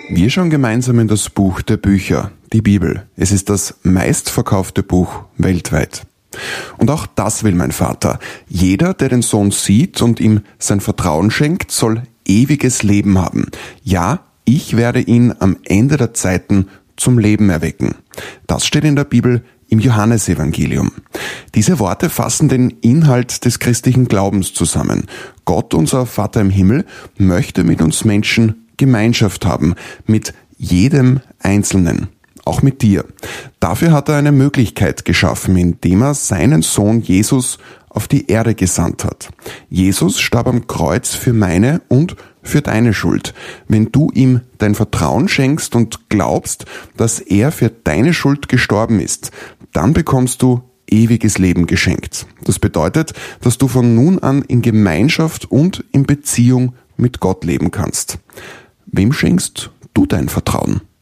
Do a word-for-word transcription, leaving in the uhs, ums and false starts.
Wir schauen gemeinsam in das Buch der Bücher, die Bibel. Es ist das meistverkaufte Buch weltweit. Und auch das will mein Vater. Jeder, der den Sohn sieht und ihm sein Vertrauen schenkt, soll ewiges Leben haben. Ja, ich werde ihn am Ende der Zeiten zum Leben erwecken. Das steht in der Bibel im Johannesevangelium. Diese Worte fassen den Inhalt des christlichen Glaubens zusammen. Gott, unser Vater im Himmel, möchte mit uns Menschen Gemeinschaft haben, mit jedem Einzelnen, auch mit dir. Dafür hat er eine Möglichkeit geschaffen, indem er seinen Sohn Jesus auf die Erde gesandt hat. Jesus starb am Kreuz für meine und für deine Schuld. Wenn du ihm dein Vertrauen schenkst und glaubst, dass er für deine Schuld gestorben ist, dann bekommst du ewiges Leben geschenkt. Das bedeutet, dass du von nun an in Gemeinschaft und in Beziehung mit Gott leben kannst. Wem schenkst du dein Vertrauen?